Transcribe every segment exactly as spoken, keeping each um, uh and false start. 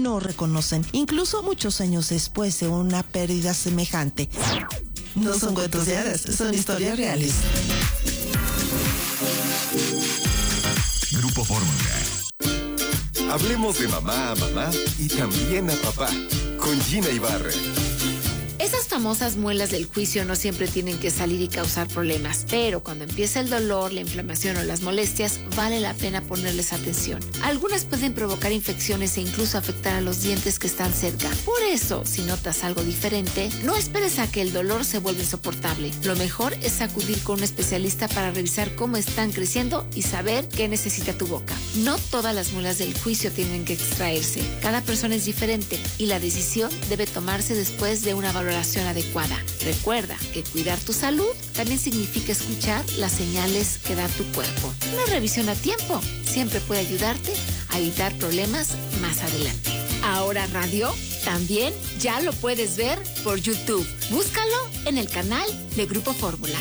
no reconocen, incluso muchos años después de una pérdida semejante. No son cuentos de hadas, son historias reales. Grupo Fórmula. Hablemos de mamá a mamá y también a papá, con Gina Ibarra. Esas famosas muelas del juicio no siempre tienen que salir y causar problemas, pero cuando empieza el dolor, la inflamación o las molestias, vale la pena ponerles atención. Algunas pueden provocar infecciones e incluso afectar a los dientes que están cerca. Por eso, si notas algo diferente, no esperes a que el dolor se vuelva insoportable. Lo mejor es acudir con un especialista para revisar cómo están creciendo y saber qué necesita tu boca. No todas las muelas del juicio tienen que extraerse. Cada persona es diferente y la decisión debe tomarse después de una valoración adecuada. Recuerda que cuidar tu salud también significa escuchar las señales que da tu cuerpo. Una revisión a tiempo siempre puede ayudarte a evitar problemas más adelante. Ahora Radio también ya lo puedes ver por YouTube. Búscalo en el canal de Grupo Fórmula.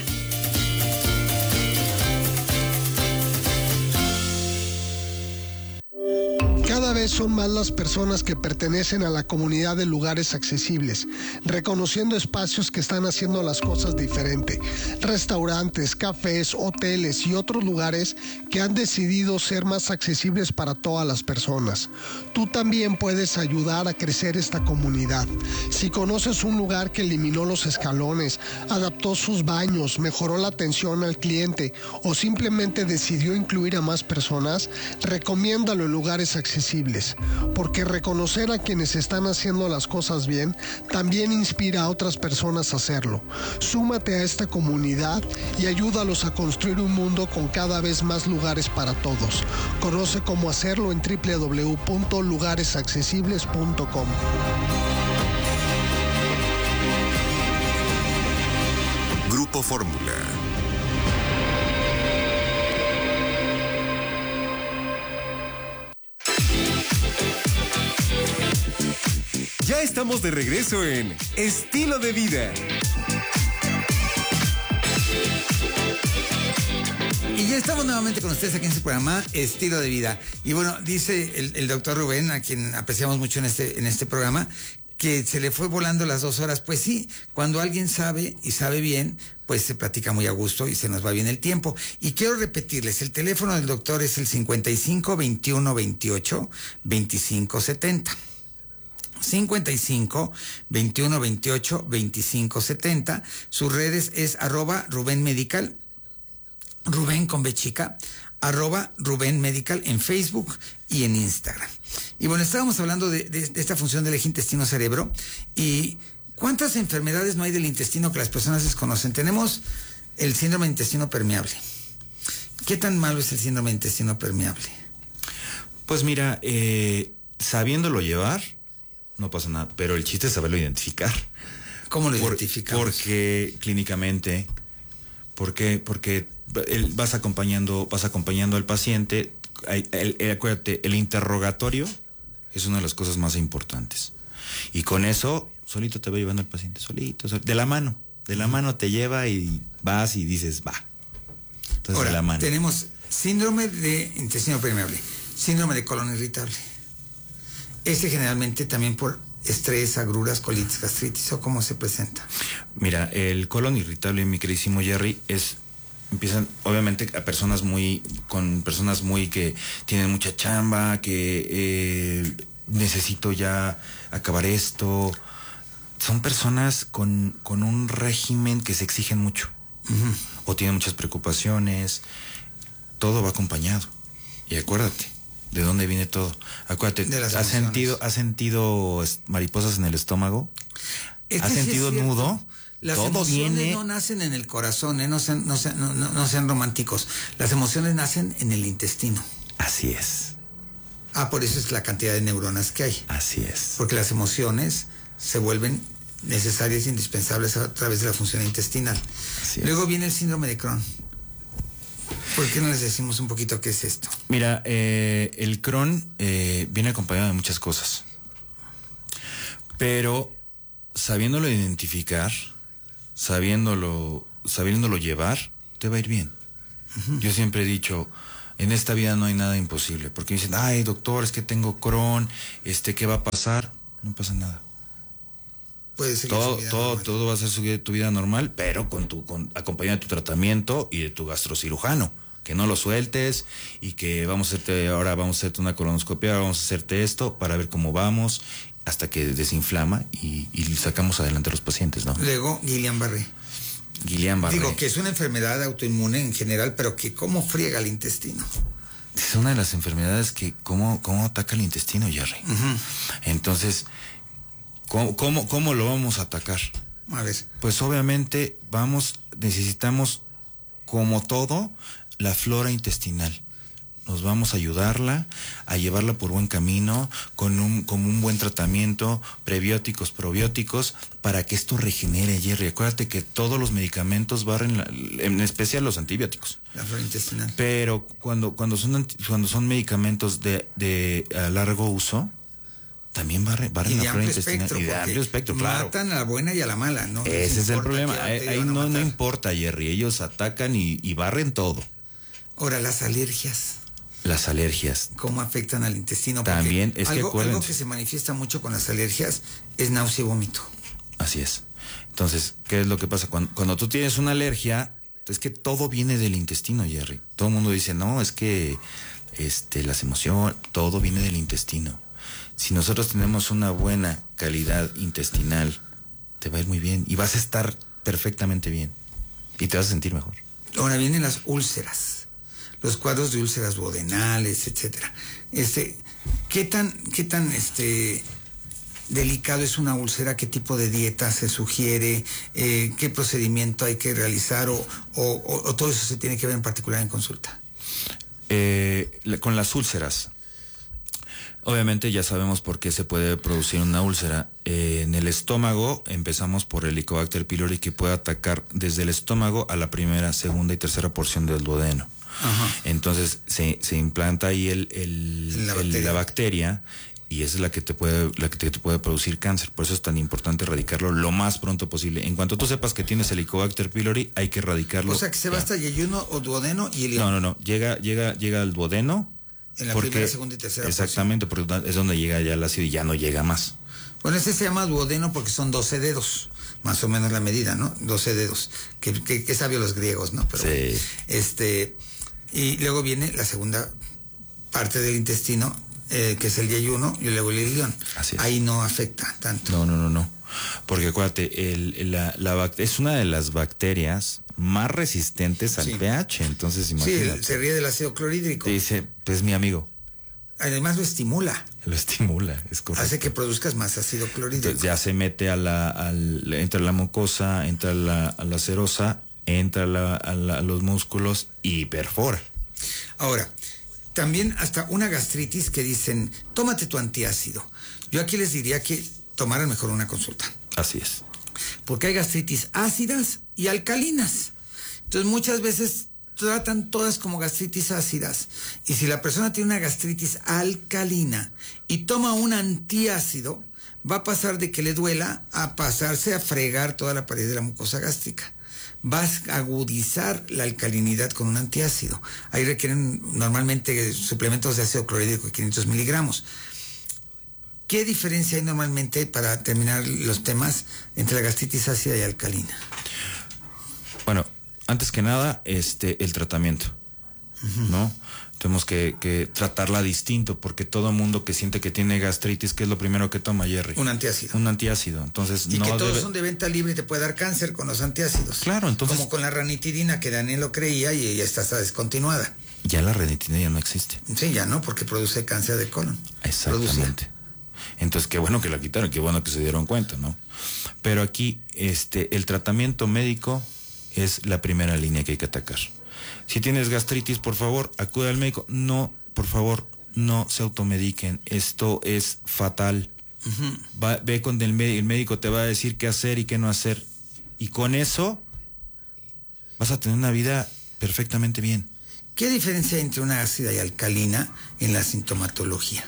Cada vez son más las personas que pertenecen a la comunidad de lugares accesibles, reconociendo espacios que están haciendo las cosas diferente. Restaurantes, cafés, hoteles y otros lugares que han decidido ser más accesibles para todas las personas. Tú también puedes ayudar a crecer esta comunidad. Si conoces un lugar que eliminó los escalones, adaptó sus baños, mejoró la atención al cliente o simplemente decidió incluir a más personas, recomiéndalo en lugares accesibles. Porque reconocer a quienes están haciendo las cosas bien también inspira a otras personas a hacerlo. Súmate a esta comunidad y ayúdalos a construir un mundo con cada vez más lugares para todos. Conoce cómo hacerlo en doble u doble u doble u punto lugares accesibles punto com. Grupo Fórmula. Ya estamos de regreso en Estilo de Vida. Y ya estamos nuevamente con ustedes aquí en este programa, Estilo de Vida. Y bueno, dice el, el doctor Rubén, a quien apreciamos mucho en este, en este programa, que se le fue volando las dos horas. Pues sí, cuando alguien sabe y sabe bien, pues se platica muy a gusto y se nos va bien el tiempo. Y quiero repetirles, el teléfono del doctor es el cincuenta y cinco, veintiuno, veintiocho, veinticinco, setenta. cincuenta y cinco, veintiuno, veintiocho, veinticinco, setenta. Sus redes es arroba Rubén Medical, Rubén con B chica, arroba Rubén Medical en Facebook y en Instagram. Y bueno, estábamos hablando de, de, de esta función del eje intestino-cerebro y ¿cuántas enfermedades no hay del intestino que las personas desconocen? Tenemos el síndrome de intestino permeable. ¿Qué tan malo es el síndrome de intestino permeable? Pues mira, eh, sabiéndolo llevar, no pasa nada, pero el chiste es saberlo identificar. ¿Cómo lo Por, identificamos? Porque clínicamente, porque, porque el, vas acompañando, vas acompañando al paciente. El, el, el, acuérdate, el interrogatorio es una de las cosas más importantes. Y con eso, solito te va llevando el paciente, solito, solito de la mano, de la mano te lleva y vas y dices, va. Entonces, ahora, de la mano. Tenemos síndrome de intestino permeable, síndrome de colon irritable. Ese generalmente también por estrés, agruras, colitis, gastritis, ¿o cómo se presenta? Mira, el colon irritable, mi queridísimo Jerry, es empiezan obviamente a personas muy con personas muy que tienen mucha chamba, que eh, necesito ya acabar esto. Son personas con, con un régimen que se exigen mucho, uh-huh. o tienen muchas preocupaciones. Todo va acompañado. Y acuérdate, ¿de dónde viene todo? Acuérdate, ¿has sentido, ¿has sentido mariposas en el estómago? Es ¿Has sentido sí nudo? Las todo emociones viene... no nacen en el corazón, ¿eh? no, sean, no, sean, no, no, no sean románticos. Las emociones nacen en el intestino. Así es. Ah, por eso es la cantidad de neuronas que hay. Así es. Porque las emociones se vuelven necesarias e indispensables a través de la función intestinal. Así es. Luego viene el síndrome de Crohn. ¿Por qué no les decimos un poquito qué es esto? Mira, eh, el Crohn eh, viene acompañado de muchas cosas. Pero sabiéndolo identificar, sabiéndolo, sabiéndolo llevar, te va a ir bien. Uh-huh. Yo siempre he dicho, En esta vida no hay nada imposible, porque dicen, ay, doctor, es que tengo Crohn, este, ¿qué va a pasar? No pasa nada. Puede ser todo, todo, todo va a ser su, tu vida normal, pero con tu, con, acompañado de tu tratamiento y de tu gastrocirujano. Que no lo sueltes y que vamos a hacerte, ahora vamos a hacerte una colonoscopia, vamos a hacerte esto para ver cómo vamos, hasta que desinflama y, y sacamos adelante a los pacientes, ¿no? Luego, Guillain-Barré. Guillain-Barré. Digo que es una enfermedad autoinmune en general, pero que cómo friega el intestino. Es una de las enfermedades que cómo, cómo ataca el intestino, Jerry. Uh-huh. Entonces, ¿cómo, cómo, ¿cómo lo vamos a atacar? A ver. Pues obviamente vamos, necesitamos, como todo, la flora intestinal. Nos vamos a ayudarla, a llevarla por buen camino, con un, con un buen tratamiento, prebióticos, probióticos, para que esto regenere, Jerry. Acuérdate que todos los medicamentos barren, la, en especial los antibióticos. La flora intestinal. Pero cuando, cuando son, cuando son medicamentos de, de a largo uso, también barren, barren la flora intestinal. Espectro, y de amplio espectro, claro. Matan a la buena y a la mala, ¿no? Ese es el problema. Ahí, ahí no, no importa, Jerry. Ellos atacan y, y barren todo. Ahora, las alergias. Las alergias. ¿Cómo afectan al intestino? Porque también es algo, que algo que se manifiesta mucho con las alergias es náusea y vómito. Así es. Entonces, ¿qué es lo que pasa? Cuando, cuando tú tienes una alergia, es que todo viene del intestino, Jerry. Todo el mundo dice, no, es que este, las emociones, todo viene del intestino. Si nosotros tenemos una buena calidad intestinal, te va a ir muy bien y vas a estar perfectamente bien y te vas a sentir mejor. Ahora vienen las úlceras, los cuadros de úlceras duodenales, etcétera. Este, ¿qué tan, qué tan este delicado es una úlcera? ¿Qué tipo de dieta se sugiere? Eh, ¿Qué procedimiento hay que realizar? O, o, o todo eso se tiene que ver en particular en consulta. Eh, con las úlceras, obviamente ya sabemos por qué se puede producir una úlcera. Eh, en el estómago empezamos por el Helicobacter pylori, que puede atacar desde el estómago a la primera, segunda y tercera porción del duodeno. Ajá. Entonces se, se implanta ahí el, el, la, bacteria. El, la bacteria y esa es la que te puede la que te, te puede producir cáncer. Por eso es tan importante erradicarlo lo más pronto posible. En cuanto tú sepas que tienes el Helicobacter pylori, hay que erradicarlo. O sea que se va hasta yeyuno o duodeno y el... No, no, no. Llega, llega, llega al duodeno. En la porque, primera, segunda y tercera. Exactamente, porción. Porque es donde llega ya el ácido y ya no llega más. Bueno, este se llama duodeno porque son doce dedos, más o menos la medida, ¿no? doce dedos. Que, que, que sabio los griegos, ¿no? Pero, sí. Este, y luego viene la segunda parte del intestino, eh, que es el yeyuno, y luego el ilión. Así es. Ahí no afecta tanto. No, no, no, no. Porque acuérdate, el, la, la, es una de las bacterias más resistentes al sí. pH, entonces imagínate. Sí, se ríe del ácido clorhídrico. Te dice, pues mi amigo. Además lo estimula. Lo estimula, es correcto. Hace que produzcas más ácido clorhídrico. Entonces ya se mete a la, al, entra a la mucosa, entra a la, a la serosa, entra a, la, a, la, a los músculos y perfora. Ahora, también hasta una gastritis que dicen, tómate tu antiácido. Yo aquí les diría que tomaran mejor una consulta. Así es. Porque hay gastritis ácidas y alcalinas. Entonces muchas veces tratan todas como gastritis ácidas. Y si la persona tiene una gastritis alcalina y toma un antiácido, va a pasar de que le duela a pasarse a fregar toda la pared de la mucosa gástrica. Vas a agudizar la alcalinidad con un antiácido. Ahí requieren normalmente suplementos de ácido clorhídrico de quinientos miligramos. ¿Qué diferencia hay normalmente, para terminar los temas, entre la gastritis ácida y alcalina? Bueno, antes que nada, este, el tratamiento, uh-huh. ¿no? Tenemos que, que tratarla distinto, porque todo mundo que siente que tiene gastritis, ¿qué es lo primero que toma, Jerry? Un antiácido. Un antiácido, entonces y no que todos debe... son de venta libre y te puede dar cáncer con los antiácidos. Claro, entonces... Como con la ranitidina, que Daniel lo creía y ya está, está descontinuada. Ya la ranitidina ya no existe. Sí, ya no, porque produce cáncer de colon. Exactamente. Produce. Entonces, qué bueno que la quitaron, qué bueno que se dieron cuenta, ¿no? Pero aquí, este, el tratamiento médico es la primera línea que hay que atacar. Si tienes gastritis, por favor, acude al médico. No, por favor, no se automediquen. Esto es fatal. Uh-huh. Va, ve con el médico, el médico te va a decir qué hacer y qué no hacer. Y con eso vas a tener una vida perfectamente bien. ¿Qué diferencia hay entre una ácida y alcalina en la sintomatología?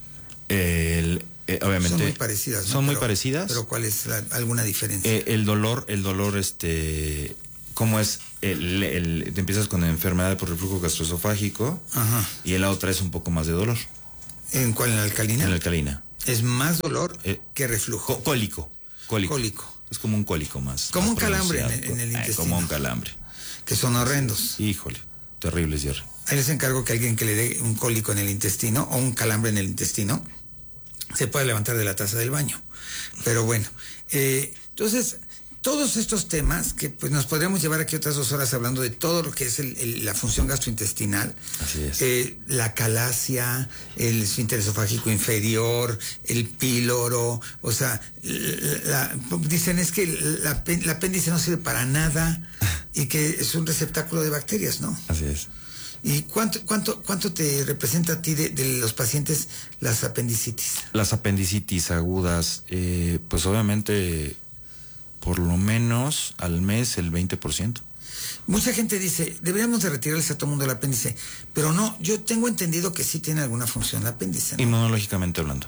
El... Eh, obviamente son muy parecidas, ¿no? Son muy pero, parecidas. Pero ¿cuál es la, alguna diferencia? Eh, el dolor, el dolor este cómo es, el, el, te empiezas con enfermedad por reflujo gastroesofágico. Ajá. Y la otra es un poco más de dolor. ¿En cuál? ¿En la alcalina? En la alcalina. Es más dolor eh, que reflujo. Cólico. Cólico. Cólico. Es como un cólico más. Como más un calambre en el, en el intestino. Eh, como un calambre. Que son horrendos. Híjole, terribles, Jerry. Ahí les encargo que alguien que le dé un cólico en el intestino o un calambre en el intestino se pueda levantar de la taza del baño. Pero bueno, eh, entonces, todos estos temas que pues nos podríamos llevar aquí otras dos horas hablando de todo lo que es el, el, la función gastrointestinal. Así es. Eh, la calasia, el esfínter esofágico inferior, el píloro, o sea, la, la, dicen es que la, el apéndice no sirve para nada y que es un receptáculo de bacterias, ¿no? Así es. ¿Y cuánto, cuánto, cuánto te representa a ti de, de los pacientes las apendicitis? Las apendicitis agudas, eh, pues obviamente por lo menos al mes el veinte por ciento. Mucha gente dice, deberíamos de retirarles a todo el mundo el apéndice, pero no, yo tengo entendido que sí tiene alguna función el apéndice, ¿no? Inmunológicamente hablando.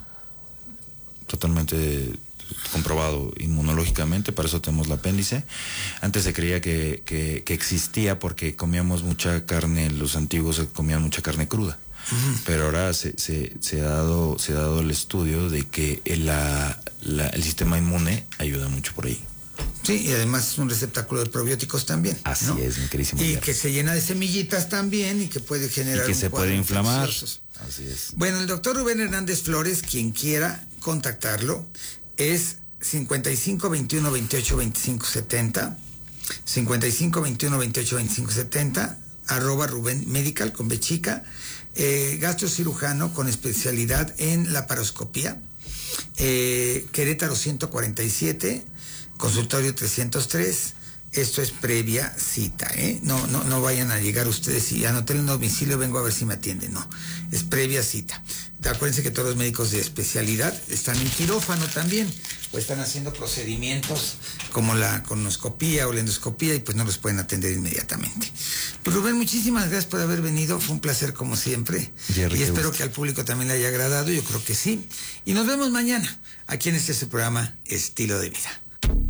Totalmente comprobado inmunológicamente, para eso tenemos el apéndice. Antes se creía que, que, que existía porque comíamos mucha carne, los antiguos comían mucha carne cruda. Uh-huh. Pero ahora se, se, se, ha dado, se ha dado el estudio de que el, la, la, el sistema inmune ayuda mucho por ahí. Sí, y además es un receptáculo de probióticos también. Así ¿no? es, mi querísimo. Y Jerry. Que se llena de semillitas también y que puede generar y que un se puede inflamar. Infecciosos. Así es. Bueno, el doctor Rubén Hernández Flores, quien quiera contactarlo, es cincuenta y cinco veintiuno veintiocho veinticinco setenta, cincuenta y cinco veintiuno veintiocho veinticinco setenta, arroba Rubén Medical con B chica, eh, gastrocirujano con especialidad en laparoscopía, eh, Querétaro ciento cuarenta y siete, consultorio trescientos tres. Esto es previa cita, ¿eh? No, no, no vayan a llegar ustedes y anoté el domicilio, vengo a ver si me atienden. No, es previa cita. Acuérdense que todos los médicos de especialidad están en quirófano también, o están haciendo procedimientos como la colonoscopía o la endoscopía y pues no los pueden atender inmediatamente. Pues Rubén, muchísimas gracias por haber venido, fue un placer como siempre. Jerry, y espero que al público también le haya agradado, yo creo que sí. Y nos vemos mañana, aquí en este su programa Estilo de Vida.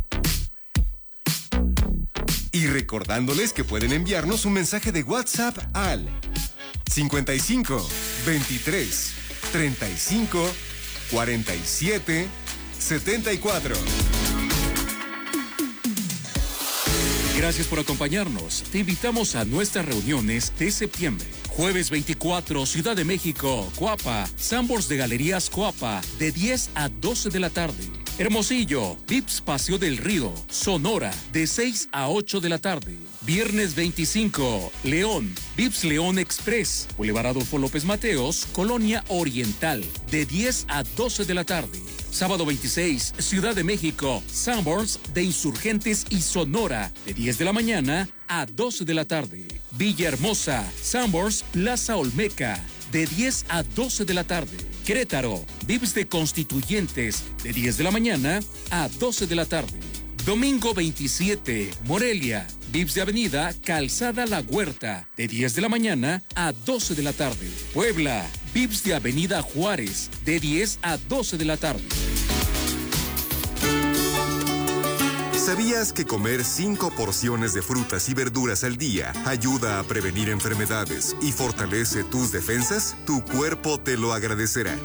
Y recordándoles que pueden enviarnos un mensaje de WhatsApp al cincuenta y cinco veintitrés treinta y cinco cuarenta y siete setenta y cuatro. Gracias por acompañarnos. Te invitamos a nuestras reuniones de septiembre. Jueves veinticuatro, Ciudad de México, Coapa, Sanborns de Galerías Coapa, de diez a doce de la tarde. Hermosillo, Vips Paseo del Río, Sonora, de seis a ocho de la tarde. Viernes veinticinco, León, Vips León Express, Boulevard Adolfo López Mateos, Colonia Oriental, de diez a doce de la tarde. Sábado veintiséis, Ciudad de México, Sanborns de Insurgentes y Sonora, de diez de la mañana a doce de la tarde. Villahermosa, Sanborns Plaza Olmeca, de diez a doce de la tarde. Querétaro, Vips de Constituyentes, de diez de la mañana a doce de la tarde. Domingo veintisiete, Morelia, Vips de Avenida Calzada La Huerta, de diez de la mañana a doce de la tarde. Puebla, Vips de Avenida Juárez, de diez a doce de la tarde. ¿Sabías que comer cinco porciones de frutas y verduras al día ayuda a prevenir enfermedades y fortalece tus defensas? Tu cuerpo te lo agradecerá.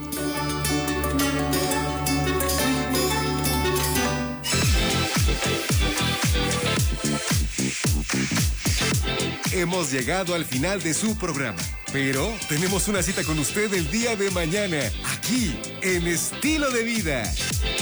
Hemos llegado al final de su programa, pero tenemos una cita con usted el día de mañana, aquí en Estilo de Vida.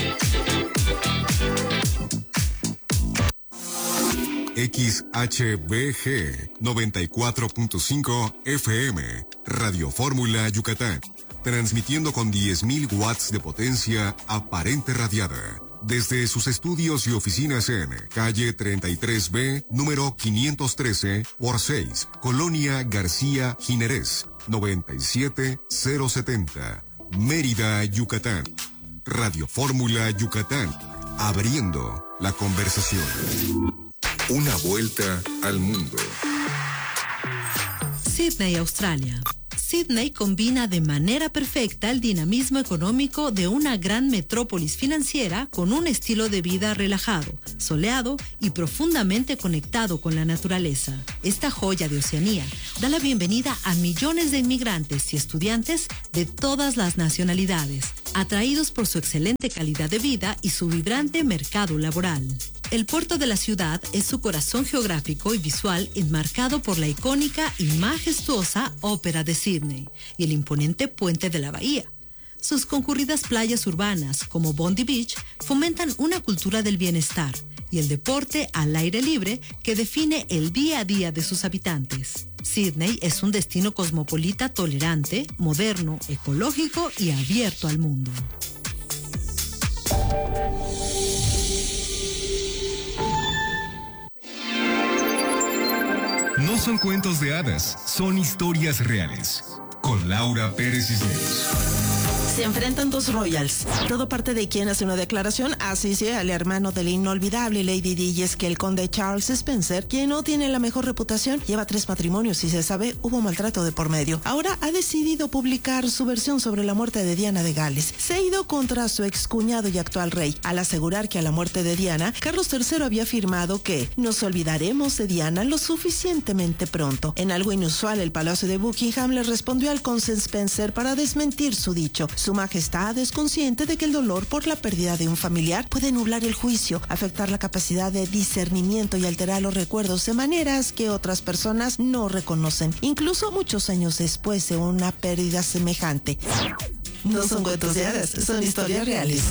X H B G noventa y cuatro punto cinco F M, Radio Fórmula Yucatán, transmitiendo con diez mil watts de potencia aparente radiada. Desde sus estudios y oficinas en calle treinta y tres B, número quinientos trece por seis, Colonia García Jiménez, noventa y siete mil setenta, Mérida, Yucatán. Radio Fórmula Yucatán, abriendo la conversación. Una vuelta al mundo. Sydney, Australia. Sídney combina de manera perfecta el dinamismo económico de una gran metrópolis financiera con un estilo de vida relajado, soleado y profundamente conectado con la naturaleza. Esta joya de Oceanía da la bienvenida a millones de inmigrantes y estudiantes de todas las nacionalidades, atraídos por su excelente calidad de vida y su vibrante mercado laboral. El puerto de la ciudad es su corazón geográfico y visual enmarcado por la icónica y majestuosa Ópera de Sídney y el imponente puente de la bahía. Sus concurridas playas urbanas, como Bondi Beach, fomentan una cultura del bienestar y el deporte al aire libre que define el día a día de sus habitantes. Sídney es un destino cosmopolita tolerante, moderno, ecológico y abierto al mundo. No son cuentos de hadas, son historias reales. Con Laura Pérez Cisneros. Se enfrentan dos royals. Todo parte de quien hace una declaración, así sea el hermano de la inolvidable Lady Di, y es que el conde Charles Spencer, quien no tiene la mejor reputación, lleva tres matrimonios y se sabe hubo maltrato de por medio. Ahora ha decidido publicar su versión sobre la muerte de Diana de Gales. Se ha ido contra su excuñado y actual rey, al asegurar que a la muerte de Diana, Carlos tercero había afirmado que nos olvidaremos de Diana lo suficientemente pronto. En algo inusual, el Palacio de Buckingham le respondió al conde Spencer para desmentir su dicho. Su Majestad es consciente de que el dolor por la pérdida de un familiar puede nublar el juicio, afectar la capacidad de discernimiento y alterar los recuerdos de maneras que otras personas no reconocen, incluso muchos años después de una pérdida semejante. No son cuentos de hadas, son historias reales.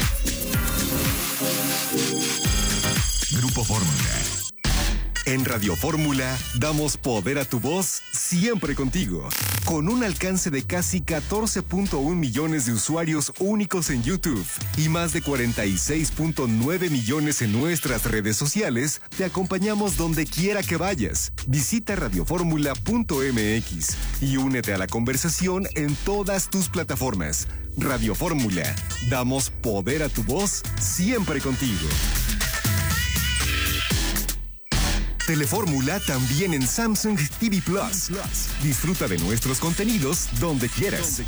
Grupo Fórmula. En Radio Fórmula damos poder a tu voz siempre contigo. Con un alcance de casi catorce punto uno millones de usuarios únicos en YouTube y más de cuarenta y seis punto nueve millones en nuestras redes sociales, te acompañamos donde quiera que vayas. Visita radioformula punto m x y únete a la conversación en todas tus plataformas. Radio Fórmula, damos poder a tu voz siempre contigo. Telefórmula también en Samsung T V Plus. Disfruta de nuestros contenidos donde quieras.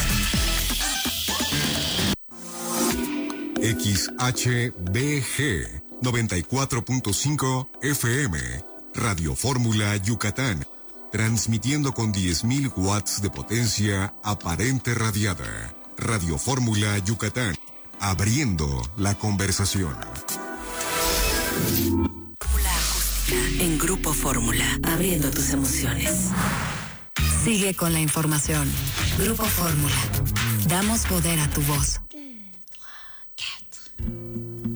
X H B G noventa y cuatro punto cinco F M. Radio Fórmula Yucatán. Transmitiendo con diez mil watts de potencia aparente radiada. Radio Fórmula Yucatán. Abriendo la conversación. En Grupo Fórmula, abriendo tus emociones. Sigue con la información. Grupo Fórmula. Damos poder a tu voz.